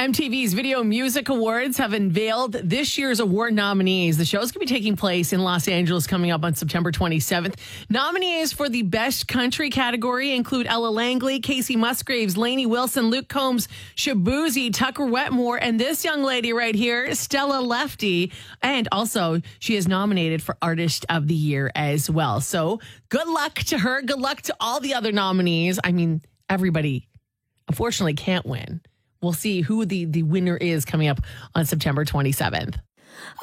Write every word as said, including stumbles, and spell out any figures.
M T V's Video Music Awards have unveiled this year's award nominees. The show is going to be taking place in Los Angeles coming up on September twenty-seventh. Nominees for the Best Country category include Ella Langley, Casey Musgraves, Lainey Wilson, Luke Combs, Shabuzi, Tucker Wetmore, and this young lady right here, Stella Lefty. And also, she is nominated for Artist of the Year as well. So good luck to her. Good luck to all the other nominees. I mean, everybody unfortunately can't win. We'll see who the, the winner is coming up on September twenty-seventh.